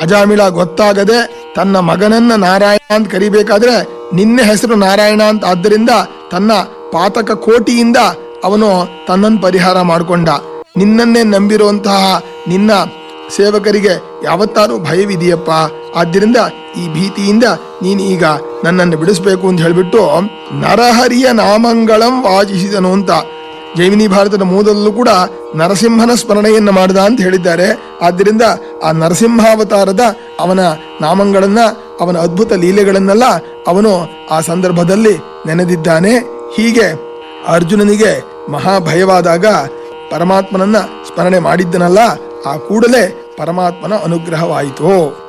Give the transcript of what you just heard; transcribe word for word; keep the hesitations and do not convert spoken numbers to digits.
ಅಜಾಮಿಳ ಗೊತ್ತಾಗದೆ ತನ್ನ ಮಗನನ್ನ ನಾರಾಯಣ ಅಂತ ಕರಿಬೇಕಾದ್ರೆ ನಿನ್ನ ಹೆಸರು ನಾರಾಯಣ ಅಂತ ಆದ್ದರಿಂದ ತನ್ನ ಪಾತಕ ಕೋಟಿಯಿಂದ ಅವನು ತನ್ನನ್ನು ಪರಿಹಾರ ಮಾಡಿಕೊಂಡ. ನಿನ್ನನ್ನೇ ನಂಬಿರುವಂತಹ ನಿನ್ನ ಸೇವಕರಿಗೆ ಯಾವತ್ತಾರು ಭಯವಿದೆಯಪ್ಪ, ಆದ್ದರಿಂದ ಈ ಭೀತಿಯಿಂದ ನೀನು ಈಗ ನನ್ನನ್ನು ಬಿಡಿಸ್ಬೇಕು ಅಂತ ಹೇಳಿಬಿಟ್ಟು ನರಹರಿಯ ನಾಮಂಗಳಂ ವಾಚಿಸಿದನು ಅಂತ ಜೈಮಿನಿ ಭಾರತದ ಮೂಲದಲ್ಲೂ ಕೂಡ ನರಸಿಂಹನ ಸ್ಮರಣೆಯನ್ನು ಮಾಡಿದ ಅಂತ ಹೇಳಿದ್ದಾರೆ. ಆದ್ದರಿಂದ ಆ ನರಸಿಂಹಾವತಾರದ ಅವನ ನಾಮಗಳನ್ನ ಅವನ ಅದ್ಭುತ ಲೀಲೆಗಳನ್ನೆಲ್ಲ ಅವನು ಆ ಸಂದರ್ಭದಲ್ಲಿ ನೆನೆದಿದ್ದಾನೆ. ಹೀಗೆ ಅರ್ಜುನನಿಗೆ ಮಹಾಭಯವಾದಾಗ ಪರಮಾತ್ಮನನ್ನ ಸ್ಮರಣೆ ಮಾಡಿದ್ದನಲ್ಲ, ಆ ಕೂಡಲೇ ಪರಮಾತ್ಮನ ಅನುಗ್ರಹವಾಯಿತು.